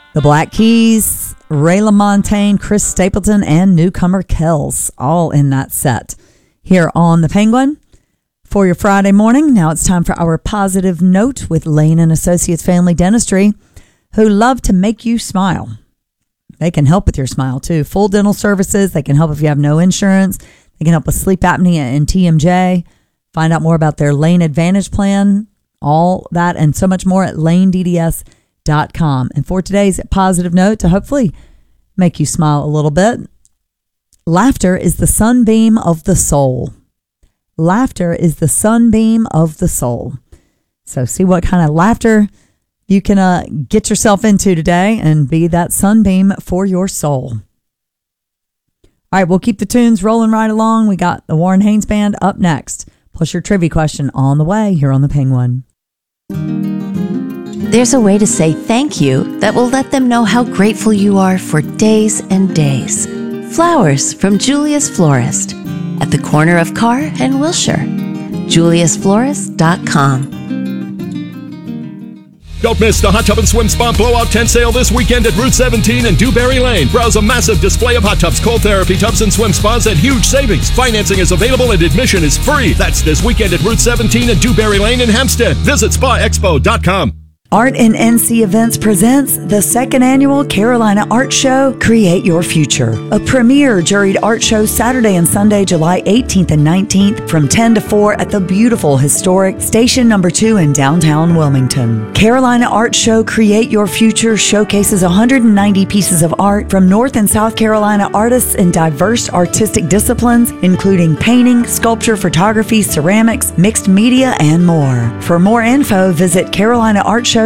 The Black Keys, Ray LaMontagne, Chris Stapleton, and newcomer Kells, all in that set here on The Penguin for your Friday morning. Now it's time for our positive note with Lane and Associates Family Dentistry, who love to make you smile. They can help with your smile too. Full dental services. They can help if you have no insurance. They can help with sleep apnea and TMJ. Find out more about their Lane Advantage plan, all that and so much more at lanedds.com. And for today's positive note, to hopefully make you smile a little bit, laughter is the sunbeam of the soul. Laughter is the sunbeam of the soul. So see what kind of laughter you can get yourself into today and be that sunbeam for your soul. All right, we'll keep the tunes rolling right along. We got the Warren Haynes Band up next, plus your trivia question on the way here on The Penguin. There's a way to say thank you that will let them know how grateful you are for days and days. Flowers from Julius Florist at the corner of Carr and Wilshire. JuliusFlorist.com. Don't miss the Hot Tub and Swim Spa Blowout Tent Sale this weekend at Route 17 and Dewberry Lane. Browse a massive display of hot tubs, cold therapy tubs, and swim spas at huge savings. Financing is available and admission is free. That's this weekend at Route 17 and Dewberry Lane in Hampstead. Visit spaexpo.com. Art in NC Events presents the second annual Carolina Art Show, Create Your Future. A premier juried art show Saturday and Sunday, July 18th and 19th from 10 to 4 at the beautiful historic Station Number 2 in downtown Wilmington. Carolina Art Show, Create Your Future showcases 190 pieces of art from North and South Carolina artists in diverse artistic disciplines, including painting, sculpture, photography, ceramics, mixed media, and more. For more info, visit CarolinaArtShow.com.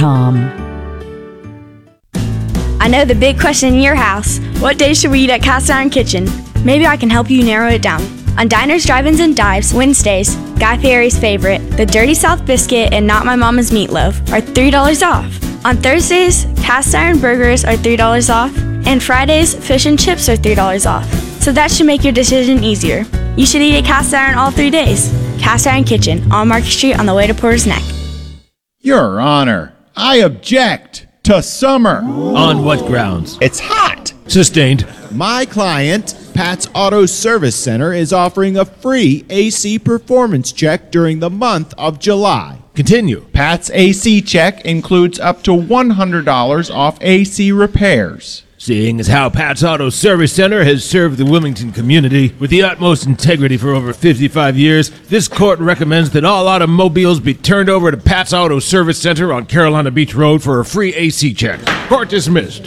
I know the big question in your house. What day should we eat at Cast Iron Kitchen? Maybe I can help you narrow it down. On Diners, Drive-Ins, and Dives, Wednesdays, Guy Fieri's favorite, the Dirty South Biscuit and Not My Mama's Meatloaf, are $3 off. On Thursdays, Cast Iron Burgers are $3 off. And Fridays, Fish and Chips are $3 off. So that should make your decision easier. You should eat at Cast Iron all 3 days. Cast Iron Kitchen, on Market Street on the way to Porter's Neck. Your Honor, I object to summer. On what grounds? It's hot. Sustained. My client, Pat's Auto Service Center, is offering a free AC performance check during the month of July. Continue. Pat's AC check includes up to $100 off AC repairs. Seeing as how Pat's Auto Service Center has served the Wilmington community with the utmost integrity for over 55 years, this court recommends that all automobiles be turned over to Pat's Auto Service Center on Carolina Beach Road for a free AC check. Court dismissed.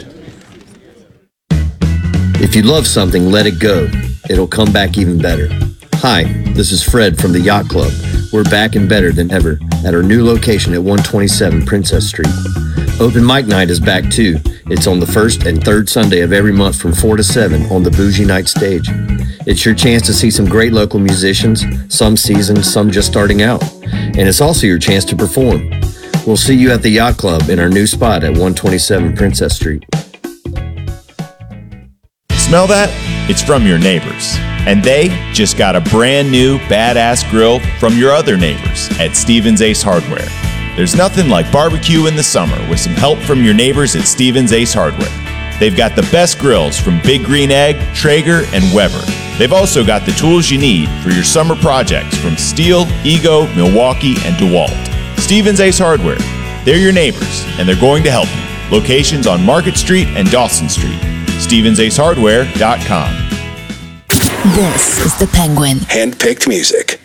If you love something, let it go. It'll come back even better. Hi, this is Fred from the Yacht Club. We're back and better than ever at our new location at 127 Princess Street. Open Mic Night is back too. It's on the first and third Sunday of every month from 4 to 7 on the Bougie Night stage. It's your chance to see some great local musicians, some seasoned, some just starting out. And it's also your chance to perform. We'll see you at the Yacht Club in our new spot at 127 Princess Street. Smell that? It's from your neighbors. And they just got a brand new badass grill from your other neighbors at Stevens Ace Hardware. There's nothing like barbecue in the summer with some help from your neighbors at Stevens Ace Hardware. They've got the best grills from Big Green Egg, Traeger, and Weber. They've also got the tools you need for your summer projects from Stihl, Ego, Milwaukee, and DeWalt. Stevens Ace Hardware. They're your neighbors, and they're going to help you. Locations on Market Street and Dawson Street. StevensAceHardware.com. This is The Penguin. Handpicked music.